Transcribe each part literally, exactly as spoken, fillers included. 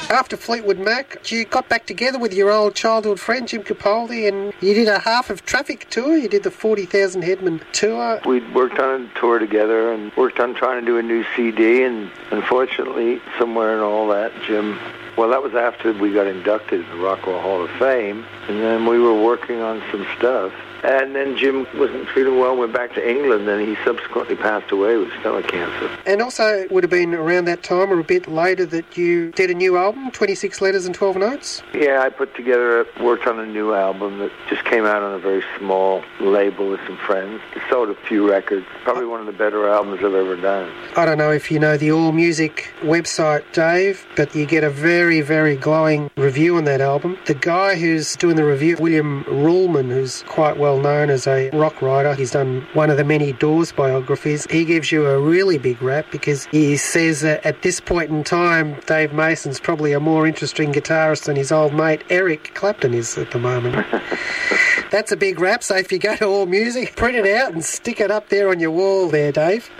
After Fleetwood Mac, you got back together with your old childhood friend Jim Capaldi and you did a half of Traffic tour. You did the forty thousand Headman tour. We worked on a tour together and worked on trying to do a new C D, and unfortunately, somewhere in all that, Jim... Well, that was after we got inducted in the Rock and Roll Hall of Fame, and then we were working on some stuff. And then Jim wasn't feeling well, went back to England, and he subsequently passed away with stomach cancer. And also it would have been around that time or a bit later that you did a new album, twenty-six Letters and twelve Notes? Yeah, I put together, worked on a new album that just came out on a very small label with some friends. It sold a few records. Probably one of the better albums I've ever done. I don't know if you know the All Music website, Dave, but you get a very, very glowing review on that album. The guy who's doing the review, William Ruhlman, who's quite well known as a rock writer. He's done one of the many Doors biographies. He gives you a really big rap because he says that at this point in time, Dave Mason's probably a more interesting guitarist than his old mate Eric Clapton is at the moment. That's a big rap, so if you go to All Music, print it out and stick it up there on your wall there, Dave.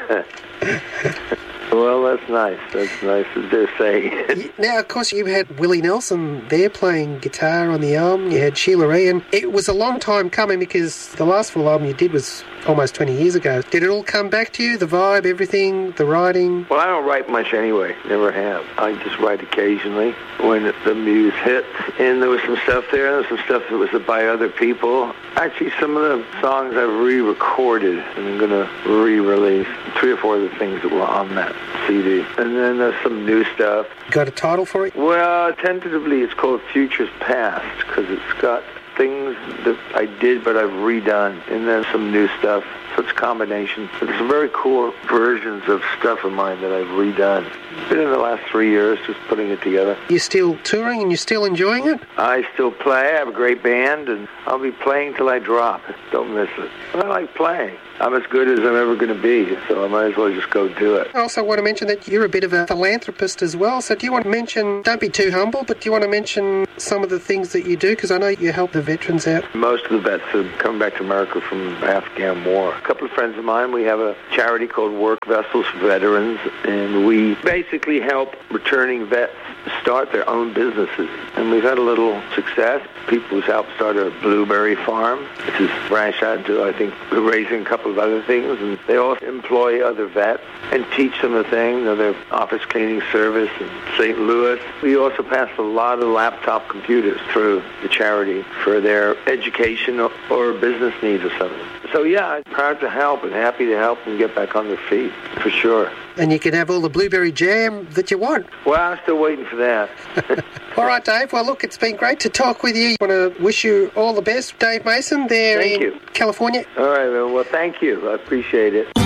Well, that's nice. That's nice that they're saying. Now, of course, you had Willie Nelson there playing guitar on the album. You had Sheila E. And it was a long time coming because the last full album you did was almost twenty years ago. Did it all come back to you? The vibe, everything, the writing? Well, I don't write much anyway. Never have. I just write occasionally when the muse hits. And there was some stuff there. There was some stuff that was by other people. Actually, some of the songs I've re-recorded and I'm going to re-release. Three or four of the things that were on that C D. And then there's some new stuff. Got a title for it? Well, tentatively it's called Futures Past because it's got things that I did but I've redone, and then some new stuff. So it's a combination. It's some very cool versions of stuff of mine that I've redone. It's been in the last three years just putting it together. You're still touring and you're still enjoying it? I still play. I have a great band, and I'll be playing till I drop. Don't miss it. I like playing. I'm as good as I'm ever going to be, so I might as well just go do it. I also want to mention that you're a bit of a philanthropist as well, so do you want to mention, don't be too humble, but do you want to mention some of the things that you do? Because I know you help the veterans out. Most of the vets have come back to America from the Afghan war. A couple of friends of mine, we have a charity called Work Vessels for Veterans, and we basically help returning vets start their own businesses. And we've had a little success. People who've helped start a blueberry farm, which has branched out into, I think, raising a couple of other things, and they also employ other vets and teach them a thing, you know, their office cleaning service in Saint Louis. We also pass a lot of laptop computers through the charity for their education or business needs or something. So yeah, I'm proud to help and happy to help them get back on their feet, for sure. And you can have all the blueberry jam that you want. Well, I'm still waiting for that. All right, Dave. Well, look, it's been great to talk with you. I want to wish you all the best, Dave Mason, there thank in you. California. All right, well, thank you. I appreciate it.